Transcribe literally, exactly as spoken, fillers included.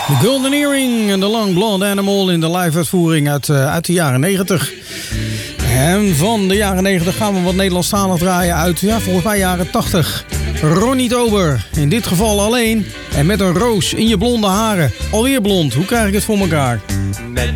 The Golden Earring en The Long Blonde Animal in de live-uitvoering uit, uh, uit de jaren negentig. En van de jaren negentig gaan we wat Nederlandstalig draaien uit, ja, volgens mij jaren tachtig. Ronnie Tober, in dit geval alleen. En met een roos in je blonde haren. Alweer blond, hoe krijg ik het voor elkaar? Met